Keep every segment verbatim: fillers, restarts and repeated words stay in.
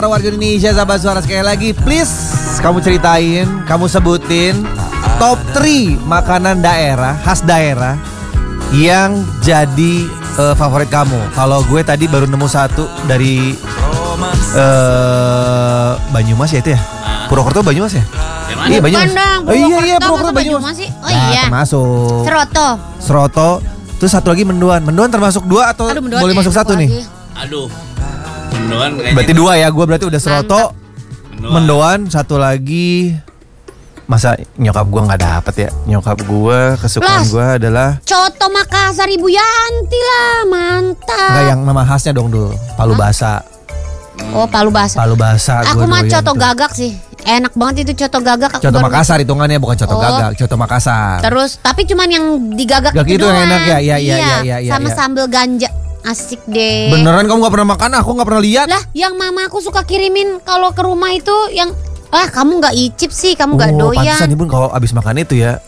Warga Indonesia, sahabat suara, sekali lagi please kamu ceritain, kamu sebutin top tiga makanan daerah, khas daerah yang jadi uh, favorit kamu. Kalau gue tadi baru nemu satu dari uh, Banyumas ya itu ya? Purwokerto Banyumas ya? Iya Banyumas. Oh iya iya Purwokerto Banyumas. Oh iya. Nah, termasuk Seroto. Seroto. Terus satu lagi Mendoan. Mendoan termasuk dua atau Aduh, boleh masuk satu nih? lagi. Aduh. Mendoan kayaknya. Berarti dua ya, gue berarti udah Seroto, Mendoan. Mendoan, satu lagi. Masa nyokap gue nggak dapet ya? Nyokap gue kesukaan gue adalah Coto Makassar Ibu Yanti lah, mantap. nggak yang nama khasnya dong dulu, palu basa. Oh, palu basah. Palu basa. Aku mah doyan coto tuh. gagak sih. Enak banget itu coto gagak. Aku Coto baru- Makassar hitungannya, bukan coto Oh. gagak, coto Makassar. Terus tapi cuman yang digagak Gagak itu doang. yang enak ya, iya, iya, iya, iya, iya, Sama iya. sambal ganja. Asik deh. Beneran kamu nggak pernah makan? Aku nggak pernah lihat. Lah, yang mama aku suka kirimin kalau ke rumah itu yang ah kamu nggak icip sih, kamu nggak Oh, doyan. pantesan ibu kalau abis makan itu ya.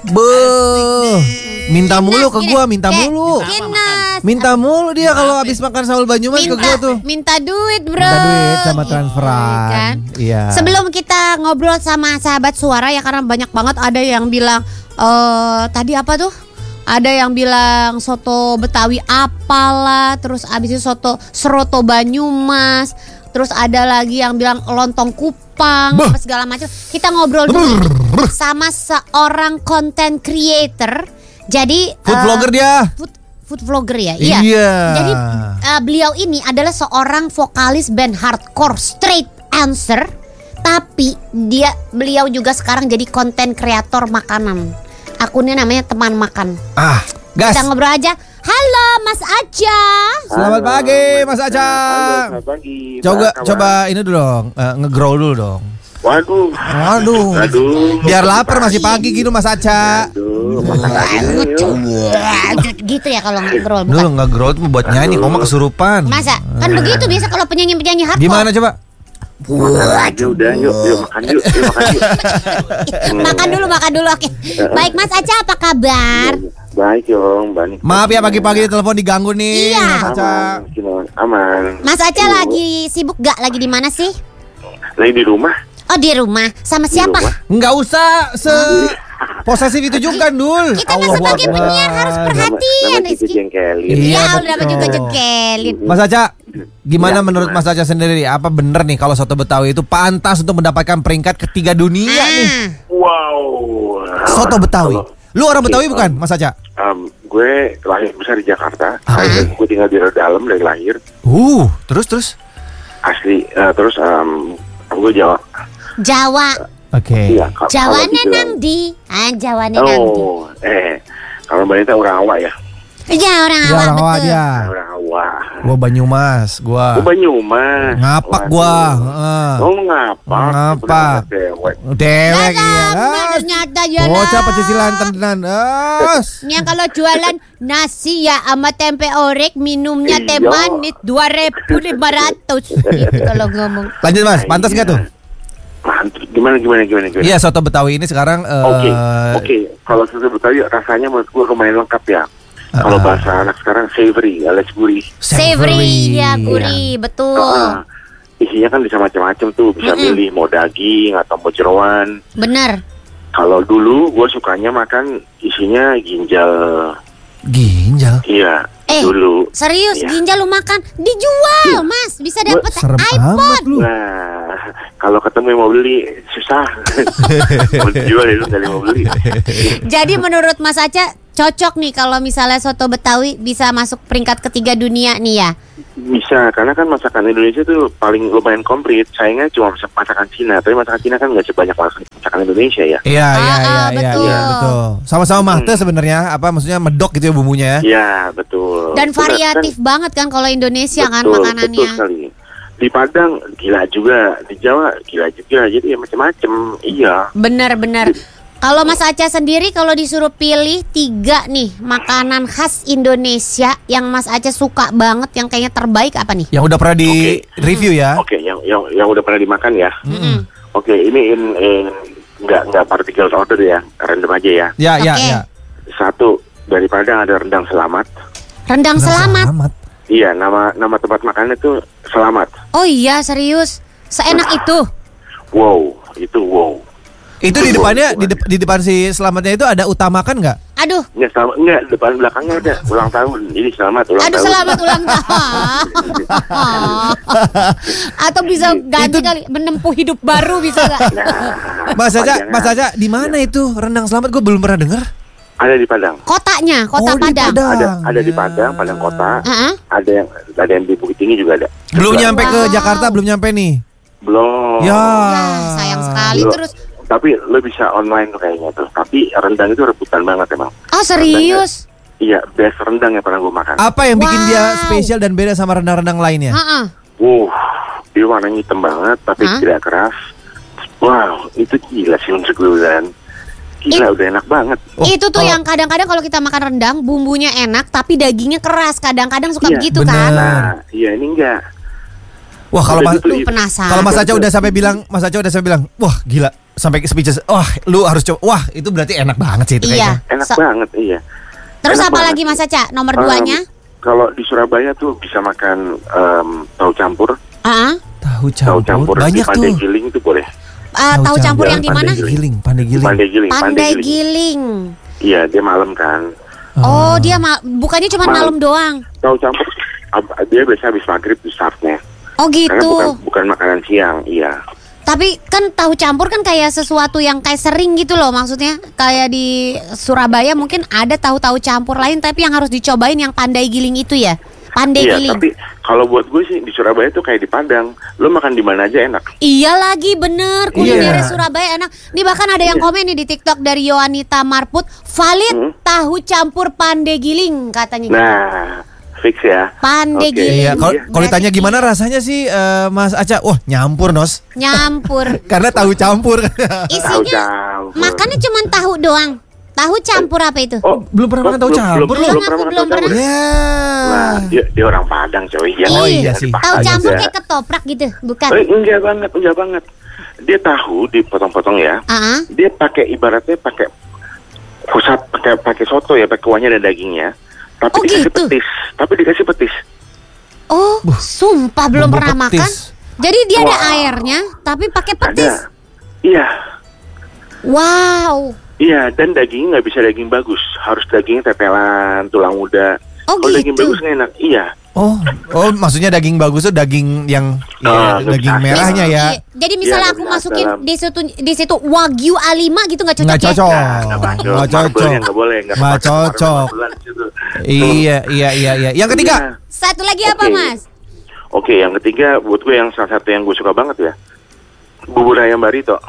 Beuh, minta mulu ke Gini, gua, minta kayak mulu. Kinas. Minta mulu dia kalau habis makan sambal Banyumas ke Minta, gua tuh. minta duit bro. Minta duit sama Gitu, transferan. kan? Iya. Sebelum kita ngobrol sama sahabat suara ya, karena banyak banget ada yang bilang eh tadi apa tuh? Ada yang bilang soto Betawi apalah, terus abis itu soto Seroto Banyumas, terus ada lagi yang bilang lontong kupang, Bah. apa segala macam. Kita ngobrol dulu sama seorang content creator. Jadi Food eh, vlogger dia. food, food vlogger ya. Iya. Jadi uh, beliau ini adalah seorang vokalis band hardcore Straight Answer, tapi dia beliau juga sekarang jadi konten kreator makanan. Akunnya namanya Teman Makan. Ah, gas. Kita ngobrol aja. Halo Mas Aca. Selamat pagi Mas Aca. Selamat pagi. Coba Apa kabar? coba ini dulu dong, uh, nge-grow dulu dong. Waduh. Waduh. Aduh. Biar lapar masih pagi gitu Mas Aca. Aduh, makan aja yuk. Gitu ya kalau ngobrol. Dulu Bukan. nge-grow tuh buat nyanyi, kok mah kesurupan. Masa? Kan begitu biasa kalau penyanyi-penyanyi hardcore. Gimana coba? Makan aja udah, yuk, yuk makan yuk, yuk makan yuk. Makan dulu, makan dulu. Oke. Baik Mas Aca, apa kabar? Baik yong, Bani. Maaf ya pagi-pagi telepon diganggu nih Iya. Mas Aca. Aman, Simon. Aman. Mas Aca Yuk. lagi sibuk gak? Lagi di mana sih? Lagi di rumah. Oh di rumah. Sama Di siapa? rumah. Nggak usah se posesif itu juga Dul. Kita mah Allahu sebagai Akbar. penyiar harus Nama, perhatian nama kita Rizky. jengkelin. Iya, Iya betul. udah juga jengkelin. Mas Aca, gimana Ya, menurut gimana? Mas Aca sendiri? Apa bener nih kalau soto Betawi itu pantas untuk mendapatkan peringkat ketiga dunia nih? Ah, Wow. Soto Betawi. Kalau- Lu orang Oke, Betawi um, bukan, Mas Aca? Um, gue lahir besar di Jakarta. Ah. Gue tinggal di dalam dari lahir. Uh, terus terus. Asli. eh, terus um, gue Jawa. Jawa. Oke. Iya. ka- kalau Jawane dibilang- nang di. Ah Jawane nang di. Oh, eh. Kalau Mbak Nita orang awak ya. Ya orang Ya awak orang awak betul. dia. Orang awak. Gua Banyumas, gua. Gue Banyumas. Ngapak Waduh. gua. heeh. Oh ngapak. Ngapak. Bener, dewek. Dewek Lah, iya. lama Ah, ternyata ya bocah lah. pecicilan tenan. As. Nya kalau jualan nasi ya sama tempe orek, minumnya teh Iya. manis dua ribu lima ratus gitu kalau ngomong. Lanjut Mas, pantas nggak tuh? Mantap. Gimana gimana gimana gimana. Iya, soto Betawi ini sekarang eh, Oke, oke. Kalau soto Betawi rasanya menurut gue lumayan lengkap ya. Kalau Ah. bahasa anak sekarang savory alias gurih. Savory ya gurih betul. Ah, isinya kan bisa macam-macam tuh. Bisa Mm-mm. milih mau daging atau mau jeroan. Bener. Kalau dulu gue sukanya makan isinya ginjal. Ginjal. Iya. Eh, dulu. Serius Iya. ginjal lu makan dijual Mas, bisa Gua dapat Serem amat iPhone. lu. Nah, kalau ketemu yang mau beli susah. Mau dijual ya lu kali mau beli. Jadi menurut Mas Aca cocok nih kalau misalnya soto Betawi bisa masuk peringkat ketiga dunia nih ya. Bisa, karena kan masakan Indonesia tuh paling lumayan komplit. Sayangnya cuma masakan Cina, tapi masakan Cina kan nggak sebanyak masakan Indonesia ya. Iya, Ah, iya, iya, ah, iya, betul. iya, betul. Sama-sama mahte sebenarnya, apa maksudnya medok gitu ya bumbunya ya. Iya, betul. Dan Benar, variatif banget kan kalau Indonesia kan betul, makanannya. Betul sekali. Di Padang gila juga, di Jawa gila juga. Jadi ya macam-macam. Iya. Bener-bener. Kalau Mas Aca sendiri kalau disuruh pilih tiga nih makanan khas Indonesia yang Mas Aca suka banget, yang kayaknya terbaik apa nih? Yang udah pernah di Oke. review ya. Oke, yang yang yang udah pernah dimakan ya. Mm-mm. Oke, ini in, in nggak nggak particular order ya, random aja ya. Ya, ya, Oke. ya. Satu dari Padang ada rendang selamat. Rendang selamat. Selamat. Iya, nama nama tempat makannya tuh Selamat. Oh iya, serius. Seenak itu. Wow, itu wow. Itu di depannya di, de- di depan si selamatnya itu ada utamakan nggak? Aduh. Enggak, selamat, enggak, depan belakangnya ada ulang tahun. Ini selamat ulang Aduh, tahun. selamat ulang tahun. Atau bisa ganti Itu- kali menempuh hidup baru bisa nggak? Nah, Mas Aca, panjangan. Mas Aca, di mana itu rendang selamat? Gue belum pernah dengar. Ada di Padang. Kotanya, kota Oh, di Padang. Padang. Ada ada di Ya. Padang, Padang Kota. Heeh. Ada yang ada yang di Bukit Tinggi juga ada. Belum Sebelah. nyampe ke Wow. Jakarta, belum nyampe nih. Belum. Ya. Ya, sayang sekali. Belum. Terus, Tapi lo bisa online tuh kayaknya tuh. Tapi rendang itu rebutan banget emang. oh serius? Iya, best rendang yang pernah gue makan. Apa yang bikin Wow. dia spesial dan beda sama rendang-rendang lainnya? Heeh. Wow, dia warnanya hitam banget tapi Hah? tidak keras. Wow, itu gila sih untuk gue dan gila udah enak banget. Oh, Itu tuh kalau- yang kadang-kadang kalau kita makan rendang bumbunya enak tapi dagingnya keras. Kadang-kadang suka Iya, begitu bener. kan? Nah, iya ini enggak. Wah, kalau Udah Mas gitu, Tuh penasaran. kalau Mas Aca udah sampai bilang, Mas Aca udah sampai bilang, wah gila, sampai speechless. Wah, lu harus coba. Wah, itu berarti enak banget sih itu Iya. kayaknya. Enak So- banget, iya. Terus Enak apa banget. lagi Mas Aca? Nomor Um, duanya? Kalau di Surabaya tuh bisa makan um, tahu campur. Ah, Tahu Tahu campur, campur banyak di Pandai tuh. Giling itu boleh. ah, tahu campur yang di mana? Pandai Giling, Pandai Giling. Pandai Giling, Pandai Giling. Iya, dia malam kan. Oh, dia ma- bukannya cuma Malam. malam doang. Tahu campur ab- dia biasa habis maghrib di startnya. Oh Karena gitu. bukan bukan makanan siang, iya. Tapi kan tahu campur kan kayak sesuatu yang kayak sering gitu loh, maksudnya kayak di Surabaya mungkin ada tahu-tahu campur lain tapi yang harus dicobain yang Pandai Giling itu ya. Pandai Iya, Giling. tapi kalau buat gue sih di Surabaya tuh kayak di Padang. Lo makan di mana aja enak. Iya lagi bener kulinernya Iya. Surabaya enak. Nih bahkan ada yang Iya. komen nih di TikTok dari Yohanita Marput, valid Hmm. tahu campur Pandai Giling katanya. gitu. Nah, fix ya. Pandai Oke. Giling. Iya, kalau Iya. kalau ditanya gimana rasanya sih eh, Mas Aca? Wah, nyampur, Nos. Nyampur. Karena tahu campur. Tahu Isinya campur. makannya cuma tahu doang. Tahu campur apa itu? Oh, Belum pernah makan tahu belum- campur belum, lo? belum pernah Aku makan belum tahu campur. pernah. Ya. Nah, dia, dia orang Padang coy. Ya, Oh, Ih, iya sih. Tahu Padang campur aja. kayak ketoprak gitu, bukan? Eh, enggak banget, enggak banget. Dia tahu dipotong-potong ya. Ah, Dia pakai ibaratnya pakai pusat pakai pakai soto ya, pakai kuahnya dan dagingnya. Tapi Oh, dikasih gitu? petis. Tapi dikasih petis. oh, sumpah belum bumbu pernah petis. makan. Jadi dia ada Wow. airnya, tapi pakai petis. Ada. Iya. Wow. Iya, dan dagingnya nggak bisa daging bagus, harus daging tetelan, tulang muda. Oh, Kalau daging gitu. bagus nggak enak. Iya. Oh, oh maksudnya daging bagus tuh daging yang Ah, ya, daging nggak merahnya ya. Iya, jadi misalnya Iya, aku nggak masukin dalam. di situ di situ wagyu A lima gitu nggak cocok, Nggak cocok. ya? Nah, nggak masuk. Nggak cocok. Marbelnya nggak boleh, nggak Nggak pakai cocok. marbel di situ. Iya, iya, iya, iya. Yang ketiga, Iya. Satu lagi apa, Oke. Mas? Oke, yang ketiga buat gue yang salah satu yang gue suka banget ya, bubur ayam barito.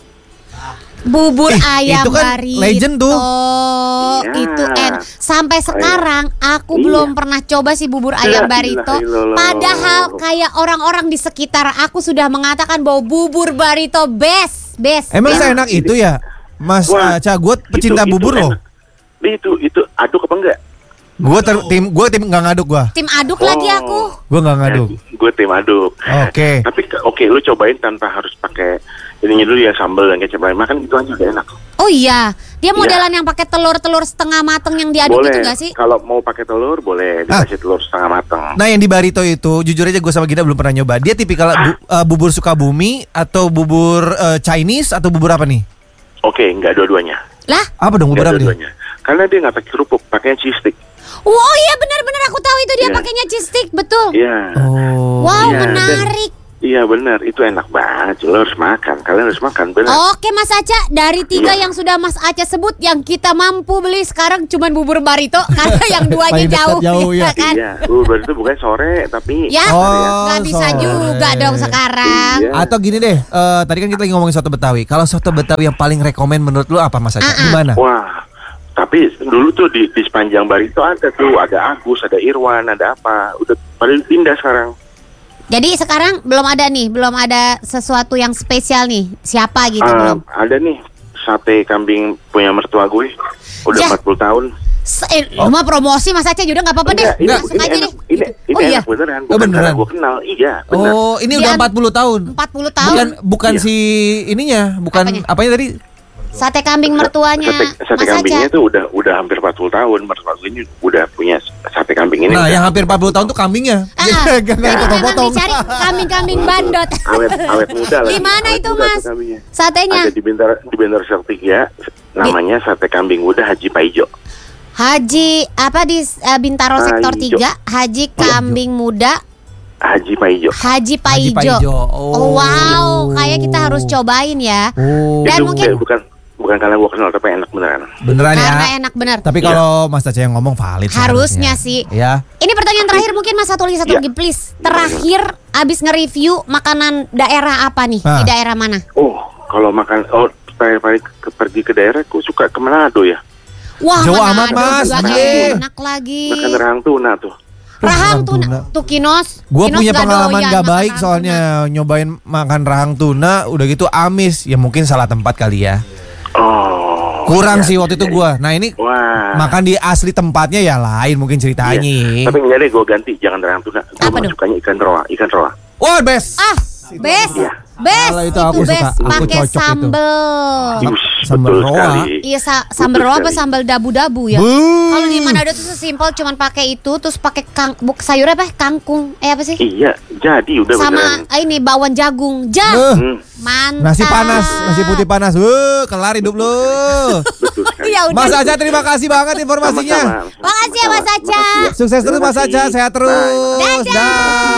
Bubur Ih, ayam itu kan barito. legend tuh. Iya. Itu enak. Sampai sekarang aku Iya. belum pernah coba sih bubur ayam La barito. ilaha illallah. Padahal kayak orang-orang di sekitar aku sudah mengatakan bahwa bubur barito best, best. emang best. seenak itu ya, Mas Wah, Aca? Gue pecinta itu- itu bubur loh. enak. Itu itu aduk apa enggak? Gue tim, gue tim nggak ngaduk gue. Tim aduk Oh. lagi aku. Gue nggak ngaduk. Ya, gue tim aduk. Oke. Tapi ke- oke, lu cobain tanpa harus pakai ininya dulu ya, sambal dan kecap. Makan gitu aja udah enak. Oh iya, dia modelan yang pakai telur-telur setengah mateng yang diaduk Boleh. itu gak sih? Kalau mau pakai telur boleh dikasih telur setengah matang. Nah, yang di barito itu jujur aja gue sama Gina belum pernah nyoba. Dia tipikal bu- eh, bubur Sukabumi atau bubur eh, Chinese atau bubur apa nih? Oke, enggak dua-duanya. Lah, Apa dong bubur Enggak apa nih? dua-duanya. Karena dia nggak pakai kerupuk, pakainya cheese stick. oh iya benar-benar aku tahu itu dia Iya. pakainya cheese stick, betul. Iya. Oh. Wow, Iya, menarik. Iya benar, itu enak banget. Lo harus makan, kalian harus makan benar. Oke Mas Aca, dari tiga Iya. yang sudah Mas Aca sebut, yang kita mampu beli sekarang cuman bubur barito karena yang duanya Paling dekat jauh, jauh, ya ya. kan? Iya, uh, berarti itu bukan sore tapi Ya, Oh, nggak bisa sore. juga dong sekarang. Iya. Atau gini deh, eh, tadi kan kita lagi ngomongin soto Betawi. Kalau soto Betawi yang paling rekomen menurut lu apa, Mas Aca? Ah, ah. Gimana? Wah, tapi dulu tuh di, di sepanjang Barito ada tuh, ada Agus, ada Irwan, ada apa. Udah pada pindah sekarang. Jadi sekarang belum ada nih, belum ada sesuatu yang spesial nih. Siapa gitu Ah, belum? ada nih sate kambing punya mertua gue. Udah Ya. empat puluh tahun. Se- eh, lu mah promosi Mas Aca juga nggak apa-apa deh. Enggak, ini, Langsung ini aja enak, deh. ini, ini Oh iya, enak beneran. Oh, Bukan beneran? karena gue kenal. Iya, bener. Oh, ini Dia- udah empat puluh tahun. empat puluh tahun. Bukan bukan Iya. si ininya, bukan Apanya? apanya tadi? Sate kambing mertuanya Sate, sate Mas kambingnya Aca. tuh udah udah hampir empat puluh tahun. Mertua gue ini udah punya sate kambing ini. Nah, udah yang hampir empat puluh tahun tuh kambingnya. Ah, Gak jadi memang potong-potong. dicari kambing-kambing bandot. awet awet muda lagi. Di mana Awet itu, muda Mas? sate kambingnya. Satenya Ada di Bintaro di Bintaro Sertiga, namanya sate kambing muda Haji Paijo. Haji apa di uh, Bintaro sektor Paijo. tiga, Haji kambing muda Haji Paijo. Haji Haji Paijo. Paijo. Oh. wow, kayak kita harus cobain ya. Oh. Dan Itu mungkin- eh, bukan bukan karena gue kenal, tapi enak beneran. Beneran Karena ya. enak bener. Tapi kalau Mas Caca yang ngomong valid sih Harusnya harusnya. sih. Ya. Ini pertanyaan terakhir mungkin Mas, satu lagi satu Ya. lagi please. Terakhir abis nge-review makanan daerah apa nih? Ah. Di daerah mana? Oh, kalau makan oh terakhir ke, pergi ke daerah, gue suka ke Manado ya. Wah, Jauh Manado amat, Mas. juga Eh. enak lagi. Makan rahang tuna tuh. Rahang Rahang tuna. tuna. Tuh Kinos. Gue Kinos punya gak pengalaman doyan gak makan baik rahang soalnya nyobain makan rahang tuna udah gitu amis. Ya mungkin salah tempat kali ya. Oh. Kurang iya, sih waktu iya, itu iya. gue. Nah ini Wah. makan di asli tempatnya ya lain mungkin ceritanya. Iya. Tapi enggak deh, gue ganti, jangan rahang tuna. Gue Apa tuh? sukanya ikan roa, ikan roa. Wah best. Ah, best. Iya. Best. Kalau itu aku best. suka. Aku Pakai cocok itu. sambel. Yus, sambal betul roa. sekali. Iya, sa- sambal Betul roa apa sekali. sambal dabu-dabu ya? Bu. Kalau di Manado tuh sesimpel cuman pakai itu terus pakai kang buk sayur apa? Kangkung. Eh apa sih? Iya, jadi udah Sama beneran. ah, ini bakwan jagung. Ja. Eh, Hmm, Mantap. nasi panas, nasi putih panas. Wuh, kelar hidup lu. betul sekali. Ya udah. Mas Aca terima kasih banget informasinya. Sama-sama. Makasih ya, Mas Aca. Makasih ya. Sukses terus Terima Mas Aca, kasih. sehat Bye. terus. Dadah. Dah.